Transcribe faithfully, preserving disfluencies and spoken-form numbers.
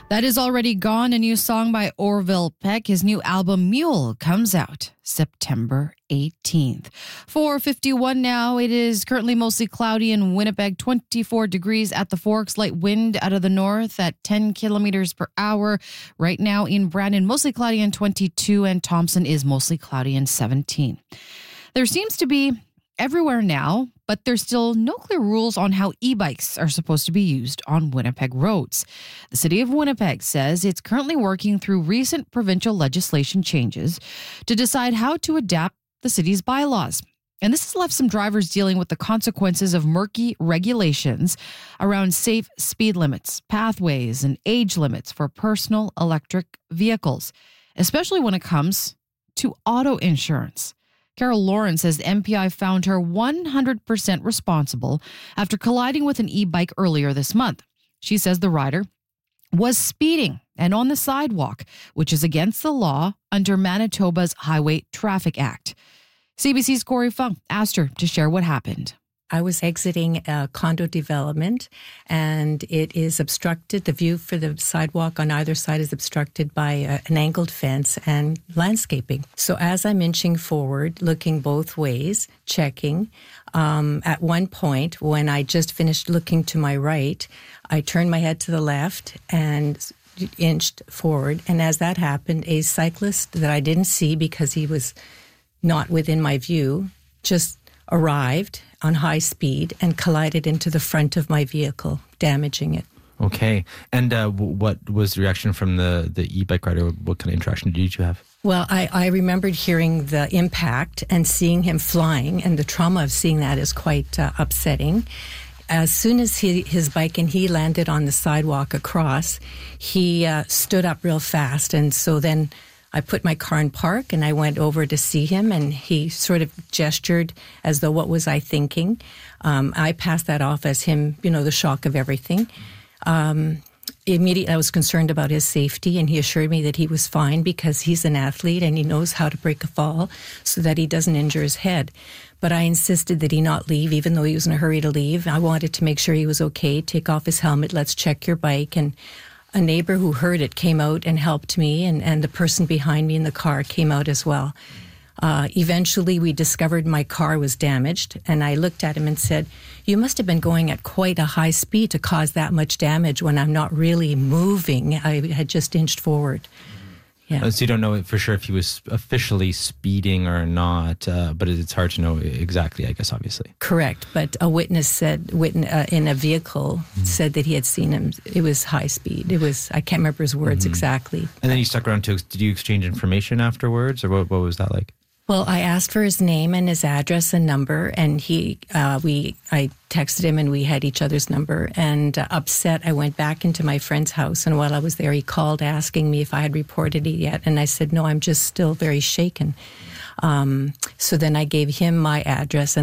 That is already gone. A new song by Orville Peck. His new album Mule comes out September eighteenth. four fifty-one now. It is currently mostly cloudy in Winnipeg, twenty-four degrees at the Forks, light wind out of the north at ten kilometers per hour. Right now in Brandon, mostly cloudy and twenty-two, and Thompson is mostly cloudy and seventeen. There seems to be everywhere now, but there's still no clear rules on how e-bikes are supposed to be used on Winnipeg roads. The city of Winnipeg says it's currently working through recent provincial legislation changes to decide how to adapt the city's bylaws. And this has left some drivers dealing with the consequences of murky regulations around safe speed limits, pathways, and age limits for personal electric vehicles, especially when it comes to auto insurance. Carol Lauren says the M P I found her one hundred percent responsible after colliding with an e-bike earlier this month. She says the rider was speeding and on the sidewalk, which is against the law under Manitoba's Highway Traffic Act. C B C's Corey Fung asked her to share what happened. I was exiting a condo development, and it is obstructed. The view for the sidewalk on either side is obstructed by a, an angled fence and landscaping. So as I'm inching forward, looking both ways, checking, um, at one point when I just finished looking to my right, I turned my head to the left and inched forward. And as that happened, a cyclist that I didn't see because he was not within my view just arrived on high speed and collided into the front of my vehicle, damaging it. Okay. And uh, what was the reaction from the, the e-bike rider? What kind of interaction did you have? Well, I, I remembered hearing the impact and seeing him flying, and the trauma of seeing that is quite uh, upsetting. As soon as he, his bike and he landed on the sidewalk across, he uh, stood up real fast, and so then I put my car in park and I went over to see him, and he sort of gestured as though, what was I thinking? Um, I passed that off as him, you know, the shock of everything. Um, immediately I was concerned about his safety, and he assured me that he was fine because he's an athlete and he knows how to break a fall so that he doesn't injure his head. But I insisted that he not leave, even though he was in a hurry to leave. I wanted to make sure he was okay. Take off his helmet. Let's check your bike. And a neighbor who heard it came out and helped me, and, and the person behind me in the car came out as well. Uh, eventually, we discovered my car was damaged, and I looked at him and said, "You must have been going at quite a high speed to cause that much damage when I'm not really moving. I had just inched forward." Yeah. So you don't know for sure if he was officially speeding or not, uh, but it's hard to know exactly, I guess, obviously. Correct. But a witness said, witness, uh, in a vehicle, mm-hmm. said that he had seen him. It was high speed. It was, I can't remember his words mm-hmm. exactly. And then you stuck around to, did you exchange information afterwards, or what, what was that like? Well, I asked for his name and his address and number, and he, uh, we, I texted him, and we had each other's number. And uh, upset, I went back into my friend's house, and while I was there, he called asking me if I had reported it yet, and I said no, I'm just still very shaken. Um, so then I gave him my address, and